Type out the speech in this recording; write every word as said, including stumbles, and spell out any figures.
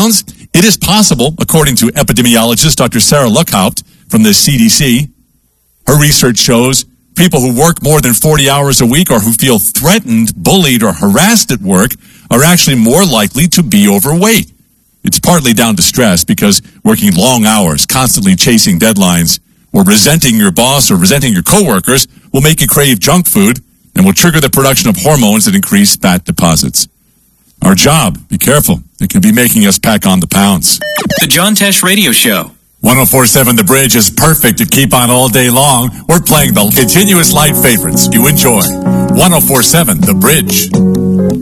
pounds? It is possible, according to epidemiologist Doctor Sarah Luckhaupt from the C D C. Her research shows people who work more than forty hours a week or who feel threatened, bullied, or harassed at work are actually more likely to be overweight. It's partly down to stress because working long hours, constantly chasing deadlines, or resenting your boss or resenting your coworkers will make you crave junk food and will trigger the production of hormones that increase fat deposits. Our job, be careful, it can be making us pack on the pounds. The John Tesh Radio Show. one oh four point seven The Bridge is perfect to keep on all day long. We're playing the continuous light favorites you enjoy. one oh four point seven The Bridge.